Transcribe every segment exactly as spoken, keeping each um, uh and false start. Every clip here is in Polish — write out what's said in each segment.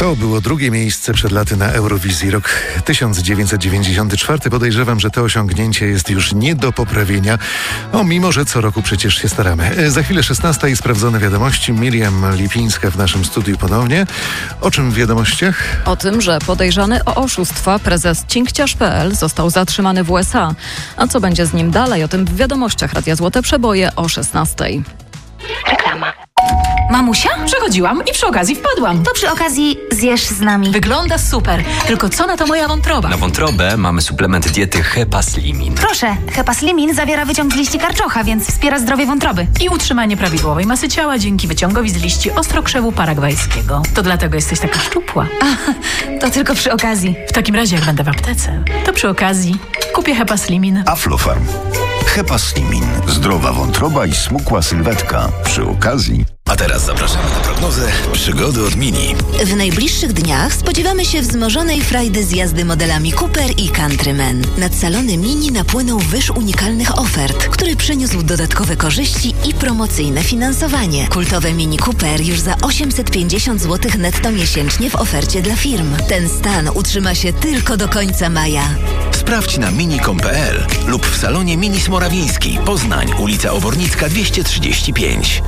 To było drugie miejsce przed laty na Eurowizji. Rok tysiąc dziewięćset dziewięćdziesiąty czwarty. Podejrzewam, że to osiągnięcie jest już nie do poprawienia. O, mimo że co roku przecież się staramy. Za chwilę szesnasta i sprawdzone wiadomości. Miriam Lipińska w naszym studiu ponownie. O czym w wiadomościach? O tym, że podejrzany o oszustwa prezes cinkciarz kropka pe el został zatrzymany w u es a. A co będzie z nim dalej? O tym w wiadomościach Radia Złote Przeboje o szesnastej. Reklama. Mamusia? Przechodziłam i przy okazji wpadłam. To przy okazji zjesz z nami. Wygląda super, tylko co na to moja wątroba? Na wątrobę mamy suplement diety Hepaslimin. Proszę, Hepaslimin zawiera wyciąg z liści karczocha, więc wspiera zdrowie wątroby. I utrzymanie prawidłowej masy ciała dzięki wyciągowi z liści ostrokrzewu paragwajskiego. To dlatego jesteś taka szczupła. A, to tylko przy okazji. W takim razie jak będę w aptece, to przy okazji kupię Hepaslimin. Aflofarm. Hepaslimin. Zdrowa wątroba i smukła sylwetka. Przy okazji. A teraz zapraszamy na prognozę przygody od Mini. W najbliższych dniach spodziewamy się wzmożonej frajdy z jazdy modelami Cooper i Countryman. Nad salony Mini napłynął wyż unikalnych ofert, który przyniósł dodatkowe korzyści i promocyjne finansowanie. Kultowe Mini Cooper już za osiemset pięćdziesiąt złotych netto miesięcznie w ofercie dla firm. Ten stan utrzyma się tylko do końca maja. Sprawdź na mini kropka pe el lub w salonie Mini Smorawiński, Poznań, ulica Obornicka dwieście trzydzieści pięć.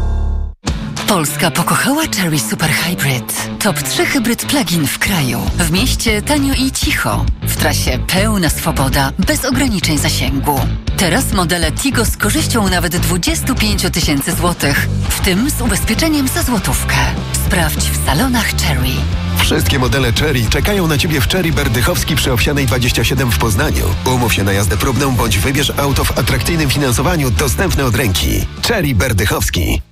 Polska pokochała Chery Super Hybrid. Top trzy hybryd plug-in w kraju. W mieście tanio i cicho. W trasie pełna swoboda, bez ograniczeń zasięgu. Teraz modele Tigo z korzyścią nawet dwadzieścia pięć tysięcy złotych, w tym z ubezpieczeniem za złotówkę. Sprawdź w salonach Chery. Wszystkie modele Chery czekają na Ciebie w Chery Berdychowski przy Owsianej dwadzieścia siedem w Poznaniu. Umów się na jazdę próbną bądź wybierz auto w atrakcyjnym finansowaniu dostępne od ręki. Chery Berdychowski.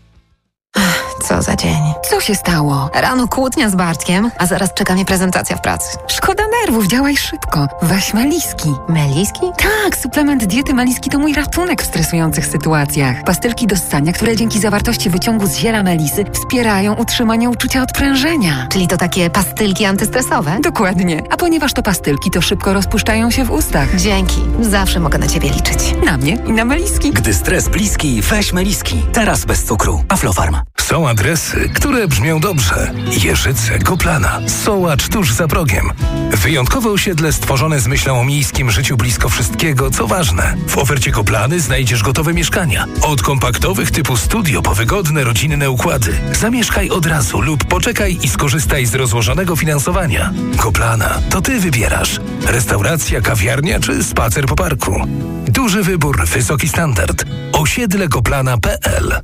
Co za dzień. Co się stało? Rano kłótnia z Bartkiem, a zaraz czeka mnie prezentacja w pracy. Szkoda nerwów, działaj szybko. Weź Meliski. Meliski? Tak, suplement diety Meliski to mój ratunek w stresujących sytuacjach. Pastylki do ssania, które dzięki zawartości wyciągu z ziela melisy wspierają utrzymanie uczucia odprężenia. Czyli to takie pastylki antystresowe? Dokładnie. A ponieważ to pastylki, to szybko rozpuszczają się w ustach. Dzięki. Zawsze mogę na Ciebie liczyć. Na mnie i na Meliski. Gdy stres bliski, weź Meliski. Teraz bez cukru. Aflofarm. Są adresy, które brzmią dobrze. Jeżyce, Koplana, Sołacz tuż za progiem. Wyjątkowe osiedle stworzone z myślą o miejskim życiu blisko wszystkiego, co ważne. W ofercie Koplany znajdziesz gotowe mieszkania. Od kompaktowych typu studio po wygodne, rodzinne układy. Zamieszkaj od razu lub poczekaj i skorzystaj z rozłożonego finansowania. Koplana, to Ty wybierasz. Restauracja, kawiarnia czy spacer po parku. Duży wybór, wysoki standard. osiedle koplana kropka pe el.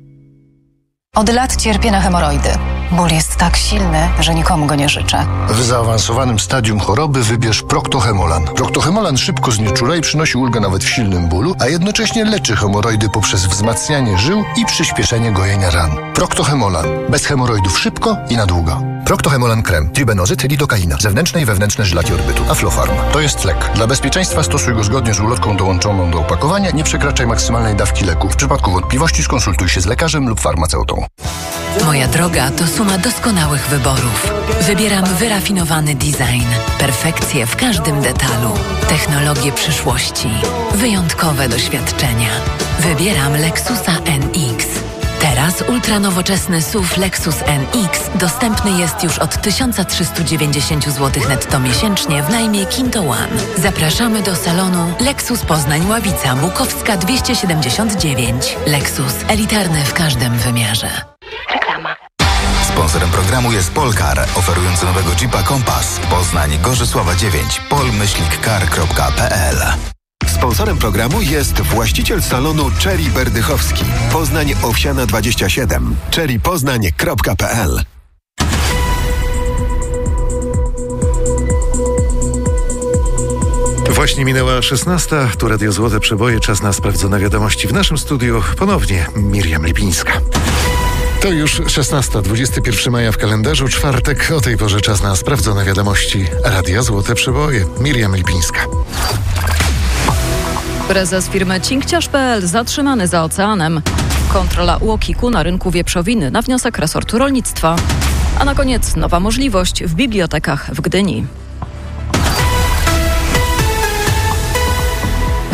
Od lat cierpię na hemoroidy. Ból jest tak silny, że nikomu go nie życzę. W zaawansowanym stadium choroby wybierz Proctohemolan. Proctohemolan szybko znieczula i przynosi ulgę nawet w silnym bólu, a jednocześnie leczy hemoroidy poprzez wzmacnianie żył i przyspieszenie gojenia ran. Proctohemolan. Bez hemoroidów szybko i na długo. Proctohemolan krem. Tribenozyt, lidokaina. Zewnętrzne i wewnętrzne żylaki orbytu. Aflofarm. To jest lek. Dla bezpieczeństwa stosuj go zgodnie z ulotką dołączoną do opakowania. Nie przekraczaj maksymalnej dawki leku. W przypadku wątpliwości skonsultuj się z lekarzem lub farmaceutą. Moja droga to suma doskonałych wyborów. Wybieram wyrafinowany design, perfekcję w każdym detalu, technologie przyszłości, wyjątkowe doświadczenia. Wybieram Lexusa N X. Teraz ultranowoczesny S U V Lexus N X dostępny jest już od tysiąc trzysta dziewięćdziesiąt złotych netto miesięcznie w najmie Kinto One. Zapraszamy do salonu Lexus Poznań Ławica Bukowska dwieście siedemdziesiąt dziewięć. Lexus, elitarny w każdym wymiarze. Reklama. Sponsorem programu jest Polkar, oferujący nowego Jeepa Compass. Poznań, Gorzysława dziewięć, pol myślnik kar kropka pe el. Sponsorem programu jest właściciel salonu Chery Berdychowski. Poznań Owsiana dwadzieścia siedem. cherry poznań kropka pe el. Właśnie minęła szesnasta, tu Radio Złote Przeboje, czas na sprawdzone wiadomości. W naszym studiu ponownie Miriam Lipińska. To już szesnasta, dwudziestego pierwszego maja w kalendarzu, czwartek, o tej porze czas na sprawdzone wiadomości Radia Złote Przeboje. Miriam Lipińska. Prezes firmy cinkciarz kropka pe el zatrzymany za oceanem. Kontrola U O K I-ku na rynku wieprzowiny na wniosek resortu rolnictwa. A na koniec nowa możliwość w bibliotekach w Gdyni.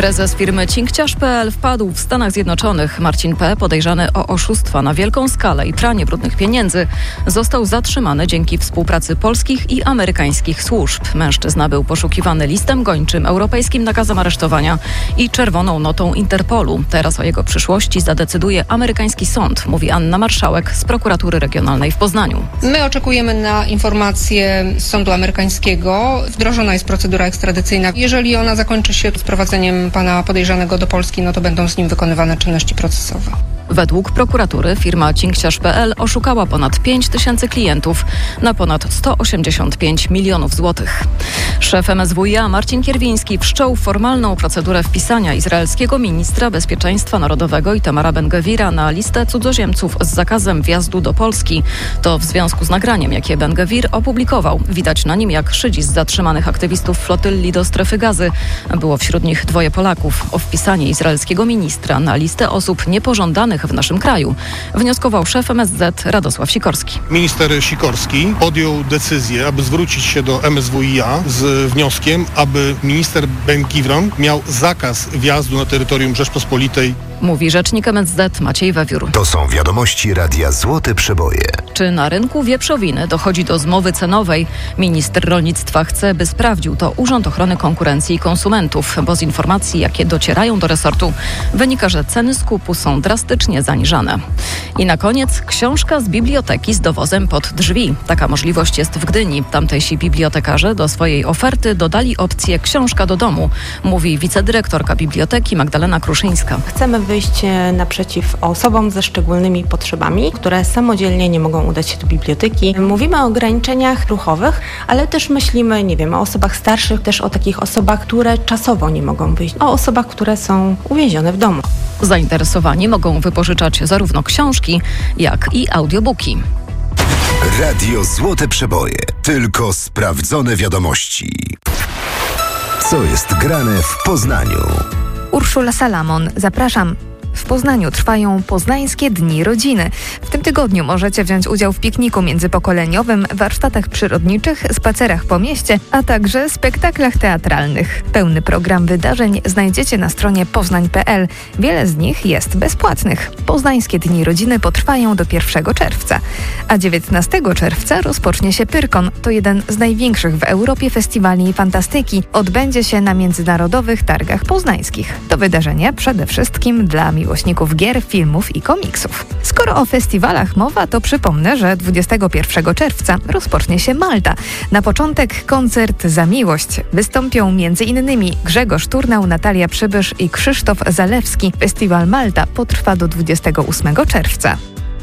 Prezes firmy cinkciarz kropka pe el wpadł w Stanach Zjednoczonych. Marcin P., podejrzany o oszustwa na wielką skalę i pranie brudnych pieniędzy, został zatrzymany dzięki współpracy polskich i amerykańskich służb. Mężczyzna był poszukiwany listem gończym, europejskim nakazem aresztowania i czerwoną notą Interpolu. Teraz o jego przyszłości zadecyduje amerykański sąd, mówi Anna Marszałek z prokuratury regionalnej w Poznaniu. My oczekujemy na informacje z sądu amerykańskiego. Wdrożona jest procedura ekstradycyjna. Jeżeli ona zakończy się sprowadzeniem pana podejrzanego do Polski, no to będą z nim wykonywane czynności procesowe. Według prokuratury firma cinkciarz kropka pe el oszukała ponad pięć tysięcy klientów na ponad sto osiemdziesiąt pięć milionów złotych. Szef em es wu i a Marcin Kierwiński wszczął formalną procedurę wpisania izraelskiego ministra bezpieczeństwa narodowego Itamara Ben-Gvira na listę cudzoziemców z zakazem wjazdu do Polski. To w związku z nagraniem, jakie Ben-Gvir opublikował. Widać na nim, jak szydzi z zatrzymanych aktywistów flotylli do strefy Gazy. Było wśród nich dwoje Polaków. O wpisanie izraelskiego ministra na listę osób niepożądanych w naszym kraju wnioskował szef em es zet Radosław Sikorski. Minister Sikorski podjął decyzję, aby zwrócić się do em es wu i a z wnioskiem, aby minister Ben-Gvir miał zakaz wjazdu na terytorium Rzeczpospolitej. Mówi rzecznik em es zet Maciej Wewiór. To są wiadomości Radia Złote Przeboje. Czy na rynku wieprzowiny dochodzi do zmowy cenowej? Minister rolnictwa chce, by sprawdził to Urząd Ochrony Konkurencji i Konsumentów, bo z informacji, jakie docierają do resortu, wynika, że ceny skupu są drastycznie zaniżane. I na koniec książka z biblioteki z dowozem pod drzwi. Taka możliwość jest w Gdyni. Tamtejsi bibliotekarze do swojej oferty dodali opcję książka do domu, mówi wicedyrektorka biblioteki Magdalena Kruszyńska. Chcemy wyjść naprzeciw osobom ze szczególnymi potrzebami, które samodzielnie nie mogą udać się do biblioteki. Mówimy o ograniczeniach ruchowych, ale też myślimy, nie wiem, o osobach starszych, też o takich osobach, które czasowo nie mogą wyjść, o osobach, które są uwięzione w domu. Zainteresowani mogą wypożyczać zarówno książki, jak i audiobooki. Radio Złote Przeboje. Tylko sprawdzone wiadomości. Co jest grane w Poznaniu? Urszula Salamon, zapraszam. W Poznaniu trwają Poznańskie Dni Rodziny. W tym tygodniu możecie wziąć udział w pikniku międzypokoleniowym, warsztatach przyrodniczych, spacerach po mieście, a także spektaklach teatralnych. Pełny program wydarzeń znajdziecie na stronie poznań kropka pe el. Wiele z nich jest bezpłatnych. Poznańskie Dni Rodziny potrwają do pierwszego czerwca. A dziewiętnastego czerwca rozpocznie się Pyrkon. To jeden z największych w Europie festiwali fantastyki. Odbędzie się na Międzynarodowych Targach Poznańskich. To wydarzenie przede wszystkim dla miłośników gier, filmów i komiksów. Skoro o festiwalach mowa, to przypomnę, że dwudziestego pierwszego czerwca rozpocznie się Malta. Na początek koncert Za miłość. Wystąpią m.in. Grzegorz Turnał, Natalia Przybysz i Krzysztof Zalewski. Festiwal Malta potrwa do dwudziestego ósmego czerwca.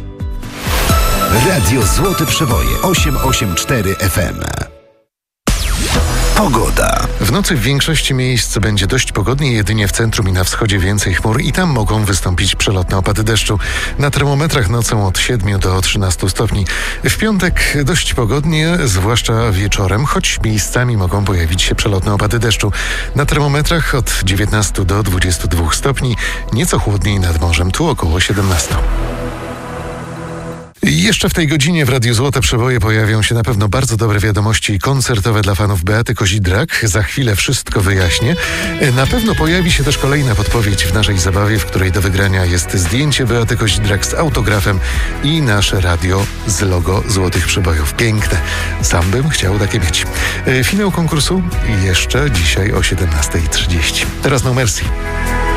Radio Złote Przeboje osiem osiem cztery F M. Pogoda. W nocy w większości miejsc będzie dość pogodnie, jedynie w centrum i na wschodzie więcej chmur i tam mogą wystąpić przelotne opady deszczu. Na termometrach nocą od siedmiu do trzynastu stopni. W piątek dość pogodnie, zwłaszcza wieczorem, choć miejscami mogą pojawić się przelotne opady deszczu. Na termometrach od dziewiętnastu do dwudziestu dwóch stopni, nieco chłodniej nad morzem, tu około siedemnastu. Jeszcze w tej godzinie w Radiu Złote Przeboje pojawią się na pewno bardzo dobre wiadomości koncertowe dla fanów Beaty Kozidrak. Za chwilę wszystko wyjaśnię. Na pewno pojawi się też kolejna podpowiedź w naszej zabawie, w której do wygrania jest zdjęcie Beaty Kozidrak z autografem i nasze radio z logo Złotych Przebojów. Piękne. Sam bym chciał takie mieć. Finał konkursu jeszcze dzisiaj o siedemnasta trzydzieści. Teraz No Mercy.